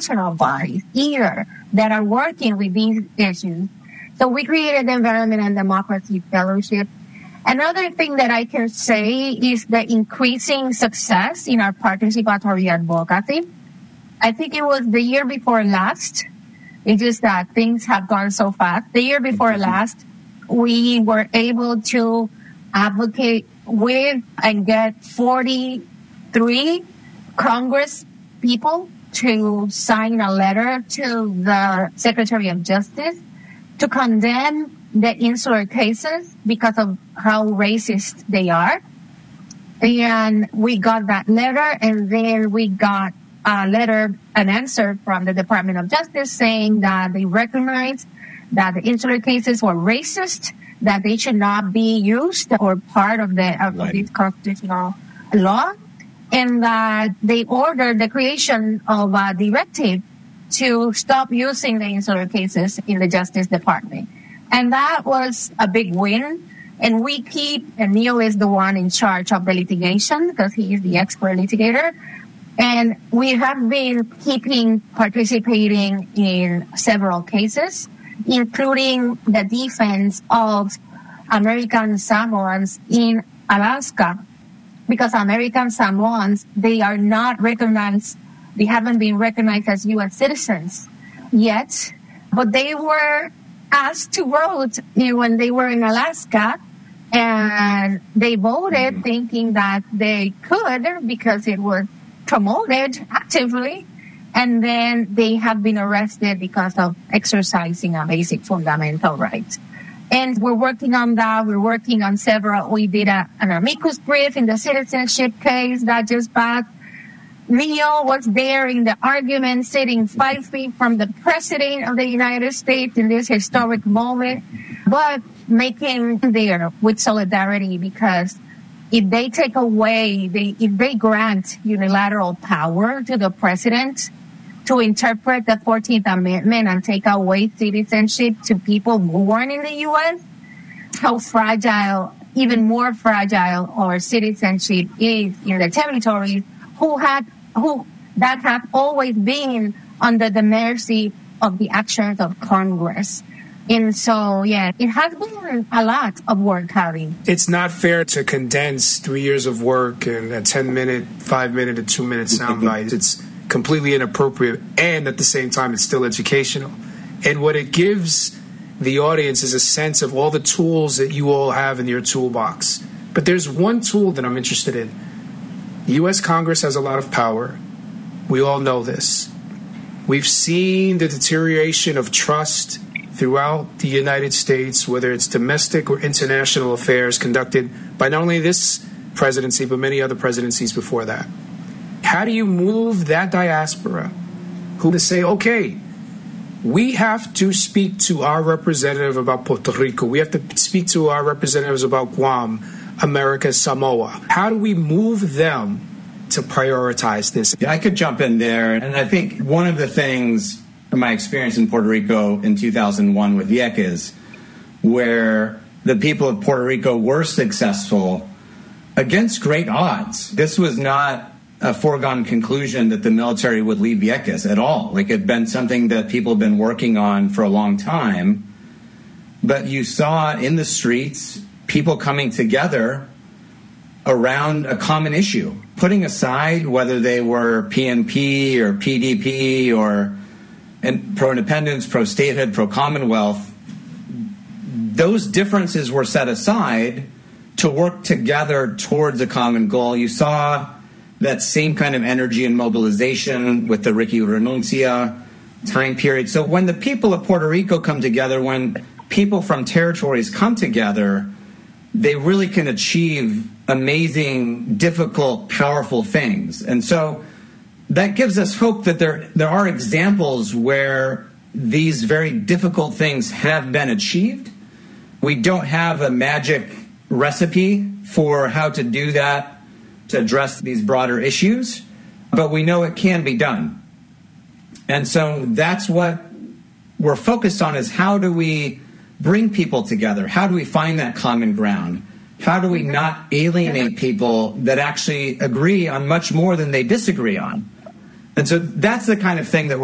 international bodies either that are working with these issues. So we created the Environment and Democracy Fellowship. Another thing that I can say is the increasing success in our participatory advocacy. I think it was the year before last. It's just that things have gone so fast. The year before last, we were able to advocate with and get 43 Congress people to sign a letter to the Secretary of Justice to condemn the insular cases because of how racist they are. And we got that letter, and then we got an answer from the Department of Justice saying that they recognize that the insular cases were racist, that they should not be used or part of this constitutional law, and that they ordered the creation of a directive to stop using the insular cases in the Justice Department. And that was a big win. And Neil is the one in charge of the litigation because he is the expert litigator. And we have been participating in several cases, including the defense of American Samoans in Alaska. Because American Samoans, they are not recognized, they haven't been recognized as U.S. citizens yet, but they were asked to vote when they were in Alaska, and they voted thinking that they could because it was promoted actively, and then they have been arrested because of exercising a basic fundamental right. And we're working on that. We're working on several. We did an amicus brief in the citizenship case that just passed. Neil was there in the argument, sitting 5 feet from the President of the United States in this historic moment, but making there with solidarity, because if they take away, if they grant unilateral power to the President to interpret the 14th Amendment and take away citizenship to people born in the U.S., how fragile, even more fragile, our citizenship is in the territories that have always been under the mercy of the actions of Congress. And so, yeah, it has been a lot of work, Harry. It's not fair to condense 3 years of work in a 10-minute, 5-minute, or 2-minute soundbite. It's completely inappropriate, and at the same time, it's still educational. And what it gives the audience is a sense of all the tools that you all have in your toolbox. But there's one tool that I'm interested in. The U.S. Congress has a lot of power. We all know this. We've seen the deterioration of trust throughout the United States, whether it's domestic or international affairs conducted by not only this presidency, but many other presidencies before that. How do you move that diaspora who to say, okay, we have to speak to our representative about Puerto Rico. We have to speak to our representatives about Guam, America, Samoa. How do we move them to prioritize this? I could jump in there. And I think one of the things from my experience in Puerto Rico in 2001 with Vieques, where the people of Puerto Rico were successful against great odds. This was not a foregone conclusion that the military would leave Vieques at all. Like, it had been something that people have been working on for a long time. But you saw in the streets people coming together around a common issue, putting aside whether they were PNP or PDP or pro-independence, pro-statehood, pro-commonwealth. Those differences were set aside to work together towards a common goal. You saw that same kind of energy and mobilization with the Ricky Renuncia time period. So when the people of Puerto Rico come together, when people from territories come together, they really can achieve amazing, difficult, powerful things. And so that gives us hope that there are examples where these very difficult things have been achieved. We don't have a magic recipe for how to do that, to address these broader issues, but we know it can be done. And so that's what we're focused on, is how do we bring people together? How do we find that common ground? How do we not alienate people that actually agree on much more than they disagree on? And so that's the kind of thing that we're